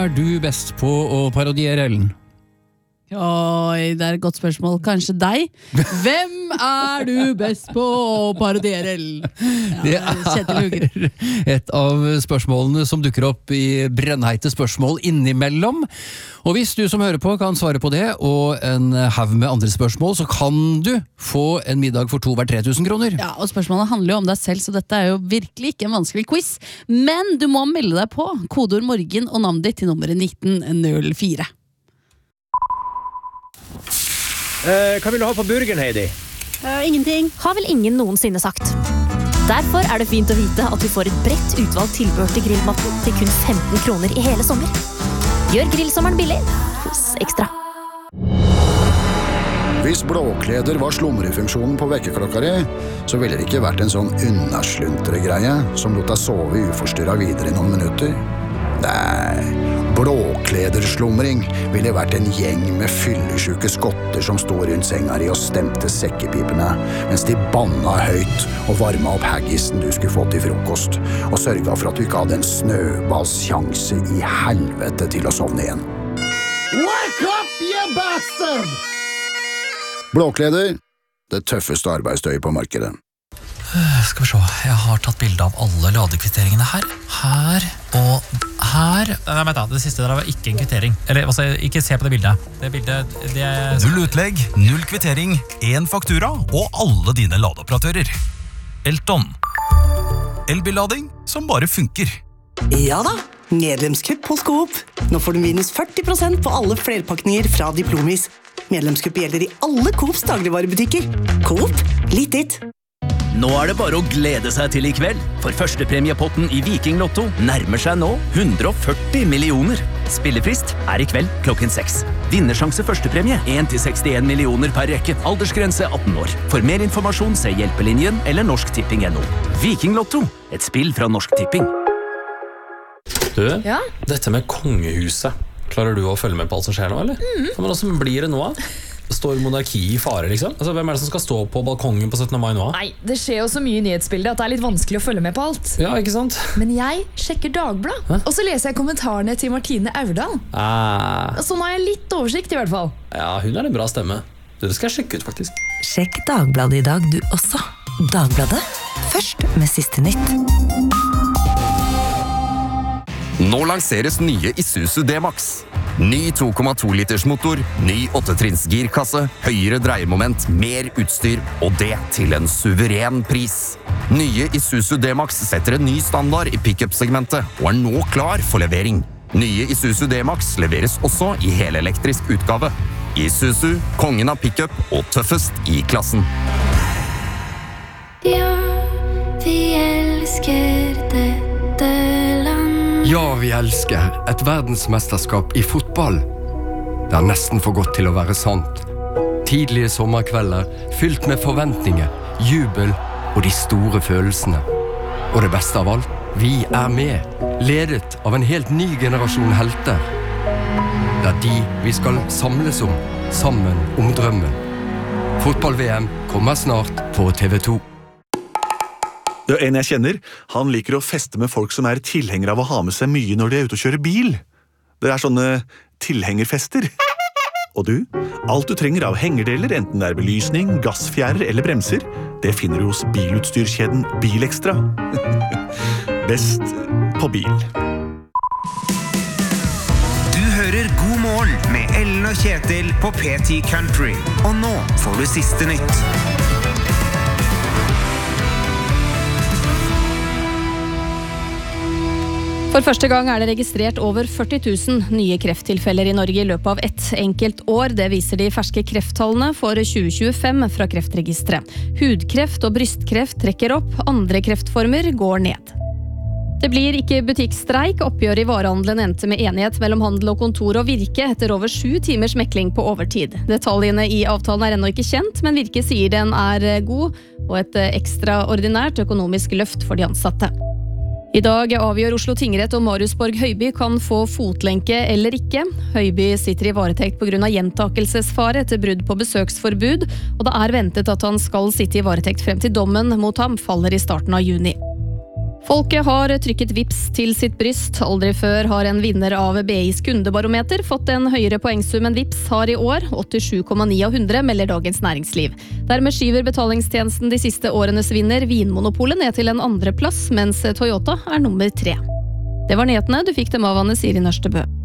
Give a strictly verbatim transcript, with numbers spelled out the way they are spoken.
Er du best på å parodiere, Ellen? Oi, det er et godt spørsmål. Kanskje deg? Hvem er du best på å parodiere? Ja, det er et av spørsmålene som dukker opp i brennheite spørsmål innimellom. Og hvis du som hører på kan svare på det, og en haug med andre spørsmål, så kan du få en middag for to hver tre tusen kroner. Ja, og spørsmålet handler jo om deg selv, så dette er jo virkelig ikke en vanskelig quiz. Men du må melde deg på. Kodeord morgen og navnet ditt til nummeret nitten null fire. Uh, hva vil du ha på burgeren, Heidi? Uh, ingenting. Har vel ingen noensinne sagt. Derfor er det fint å vite at vi får et bredt utvalgt tilbehør til grillmatten til kun femten kroner i hele sommer. Gjør grillsommeren billig hos Ekstra. Hvis blåkleder var slumrefunksjonen på vekkerklokka di, så ville det ikke vært en sånn unnasluntre-greie som lot deg sove uforstyrret videre i noen minutter. Nei, blåklederslumring ville vært en gjeng med fyllesyke skotter som stod rundt senga di og stemte sekkepipene, mens de banna høyt og varma opp haggisen du skulle få til frokost, og sørga for at du ikke hadde en snøballs sjanse i helvete til å sovne igjen. Wake up, you bastard! Blåkleder, det tøffeste arbeidstøyet på markedet. Skal vi se, jeg har tatt bilde av alle ladekvitteringene her. Her og her. Nei, vent da, det siste der var ikke en kvittering. Eller, altså, ikke se på det bildet. Det bildet, det er... Null utlegg, null kvittering, en faktura og alle dine ladeoperatører. Elton. Elbillading som bare funker. Ja da, medlemskupp hos Coop. Nå får du minus førti prosent på alle flerpakninger fra Diplomis. Medlemskupp gjelder i alle Coops dagligvarebutikker. Coop, litt ditt. Nå er det bare å glede seg til i kveld, for førstepremiepotten i Viking Lotto nærmer seg nå hundre og førti millioner. Spillefrist er i kveld klokken seks. Vinnersjanse førstepremie en til sekstien millioner per rekke. Aldersgrense atten år. For mer informasjon se Hjelpelinjen eller Norsk Tipping punktum no. Viking Lotto, et spill fra Norsk Tipping. Du, ja? Dette med kongehuset, klarer du å følge med på alt som skjer nå, eller? Mm. Men hvordan blir det nå? Står monarki i fare, liksom? Altså, hvem er det som skal stå på balkongen på syttende mai nå? Nei, det skjer jo så mye nyhetsbilder at det er litt vanskelig å følge med på alt. Ja, ikke sant? Men jeg sjekker Dagblad, Hæ? Og så leser jeg kommentarene til Martine Aurdal. Ah. Så nå har jeg litt oversikt i hvert fall. Ja, hun er en bra stemme. Det skal jeg sjekke ut, faktisk. Sjekk Dagbladet i dag, du også. Dagbladet, først med siste nytt. Nå lanseres nye Isuzu D-Max. Ny to komma to liters motor, ny åttetrinns girkasse, høyere dreiemoment, mer utstyr, og det til en suveren pris. Nye Isuzu D-Max setter en ny standard i pick-up-segmentet, og er nå klar for levering. Nye Isuzu D-Max leveres også i helelektrisk utgave. Isuzu, kongen av pick-up og tøffest i klassen. Ja, vi elsker dette land. Ja, vi elsker et verdensmesterskap i fotball. Det er nesten for godt til å være sant. Tidlige sommerkvelder, fylt med forventninger, jubel og de store følelsene. Og det beste av alt, vi er med, ledet av en helt ny generasjon helter. Det er de vi skal samles om, sammen om drømmen. Fotball-V M kommer snart på T V to. Det er en jeg kjenner. Han liker å feste med folk som er tilhengere av å ha med seg mye når de er ute og kjører bil. Det er sånne tilhengerfester. Og du? Alt du trenger av hengerdeler, enten det er belysning, gassfjærer eller bremser, det finner du hos bilutstyrkjeden Bilekstra. Best på bil. Du hører God morgen med Ellen og Kjetil på P ti Country. Og nå får du siste nytt. For første gang er det registrert over førti tusen nye krefttilfeller i Norge i løpet av ett enkelt år. Det viser de ferske krefttallene for tjue tjuefem fra Kreftregisteret. Hudkreft og brystkreft trekker opp, andre kreftformer går ned. Det blir ikke butikkstreik. Oppgjør i varehandelen endte med enighet mellom handel og kontor og Virke etter over sju timers mekling på overtid. Detaljene i avtalen er ennå ikke kjent, men Virke sier den er god og et ekstraordinært økonomisk løft for de ansatte. I dag avgjør Oslo tingrett om Marius Borg Høiby kan få fotlenke eller ikke. Høiby sitter i varetekt på grunn av gjentakelsesfare etter brudd på besøksforbud, og det er ventet at han skal sitte i varetekt frem til dommen mot ham faller i starten av juni. Folket har trykket vips til sitt bryst. Aldri før har en vinner av B I's kundebarometer fått en høyere poengsum enn vips har i år. åttisju komma ni av hundre melder Dagens Næringsliv. Dermed skyver betalingstjenesten de siste årenes vinner Vinmonopolet ned til en andreplass, mens Toyota er nummer tre. Det var nyhetene. Du fikk dem av Anne Siri Nørstebø.